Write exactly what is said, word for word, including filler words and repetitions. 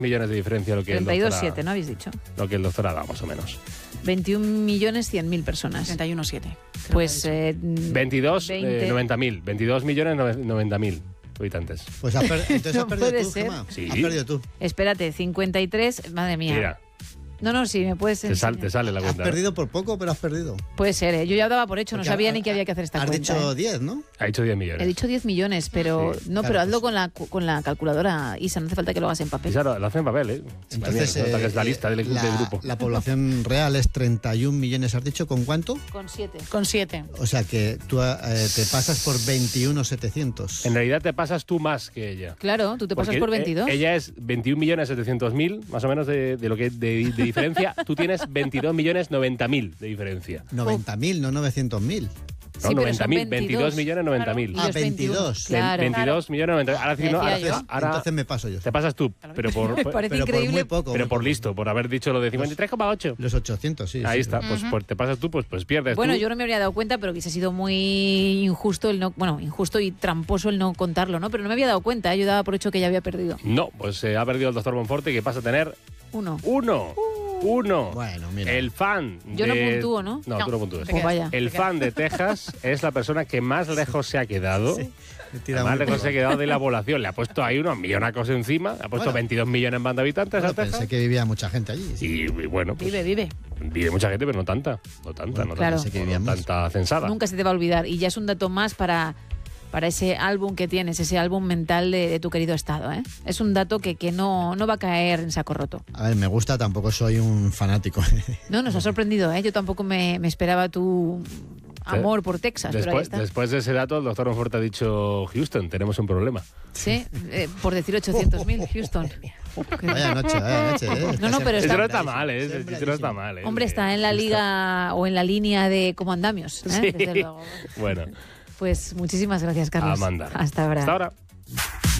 millones de diferencia lo que treinta y el dos doctor coma siete, ¿no habéis dicho? Lo que el doctor ha dado, más o menos. veintiún millones cien mil personas. treinta y uno coma siete. Pues... Eh, veintidós, veinte. eh, noventa mil. veintidós millones noventa mil habitantes. Pues has per- entonces No has perdido puede tú, ser. Gemma. Sí. Has perdido tú. Espérate, cincuenta y tres... Madre mía. Mira, No, no, sí, me puedes te, sal- enseñar. te sale la Has cuenta. ¿eh? perdido por poco, pero has perdido. Puede ser, ¿eh? Yo ya daba por hecho, no Porque sabía ha- ni que había que hacer esta Has cuenta. dicho ¿eh? diez, ¿no? Ha dicho diez millones. He dicho diez millones, pero... Sí, no, claro, pero hazlo pues- con la, con la calculadora, Isa, no hace falta que lo hagas en papel. Y claro, lo hace en papel, ¿eh? Entonces, Madre mía, que es la eh, lista del, la, del grupo. la población real es treinta y un millones, ¿has dicho? ¿Con cuánto? Con siete. Con siete. O sea que tú eh, te pasas por veintiuno setecientos. En realidad te pasas tú más que ella. Claro, tú te pasas Porque, por eh, veintidós. ella es veintiún millones setecientos mil, más o menos, de, de lo que de, de diferencia. Tú tienes veintidós millones noventa mil de diferencia. noventa mil, no novecientos mil. No, Sí, pero noventa son mil, veintidós. veintidós millones noventa mil. Y Ah, los veintiuno, veintidós. Claro. veintidós millones noventa mil. Ahora, sí, no, Decía ahora, yo. ahora Entonces me paso yo. te pasas tú, pero por, Me parece Pero por increíble. muy poco. pero muy por poco. listo, por haber dicho lo de cincuenta y tres coma ocho. Los ochocientos, sí. Ahí sí. está, pues, pues te pasas tú, pues, pues pierdes Bueno, tú. yo no me habría dado cuenta, pero hubiese sido muy injusto el no, bueno, injusto y tramposo el no contarlo, ¿no? Pero no me había dado cuenta, ¿eh? Yo daba por hecho que ya había perdido. No, pues eh, ha perdido el doctor Monforte, que pasa a tener Uno. uno. Uno. Bueno, mira. El fan Yo no de- puntúo, ¿no? No, No. tú no puntúas. Pues vaya. El fan de Texas es la persona que más lejos se ha quedado. Me tira Más muy lejos poco. se ha quedado de la población. Le ha puesto ahí unos millonacos encima. Ha puesto Bueno. veintidós millones en banda de habitantes Bueno, a Texas. pensé que vivía mucha gente allí. sí. Y, y bueno, pues, Vive, vive. vive mucha gente, pero no tanta. No tanta, Bueno, no claro. tanta, Pensé que no vivían más. tanta censada. Nunca se te va a olvidar. Y ya es un dato más para, para ese álbum que tienes, ese álbum mental de, de tu querido estado, ¿eh? Es un dato que, que no, no va a caer en saco roto. A ver, me gusta, tampoco soy un fanático. No, nos ha sorprendido, ¿eh? Yo tampoco me, me esperaba tu amor por Texas, pero ahí Después, está. después de ese dato, el doctor Monforte ha dicho: Houston, tenemos un problema. Sí, eh, por decir ochocientos mil, Houston. Vaya noche, vaya noche. ¿eh? No, no, pero Eso está- no está mal, ¿eh? Ese chiste no está mal, ¿eh? Hombre, está en la liga o en la línea de como andamios, ¿eh? Sí. Desde luego. Bueno, Pues muchísimas gracias, Carlos. a mandar. Hasta ahora. Hasta ahora.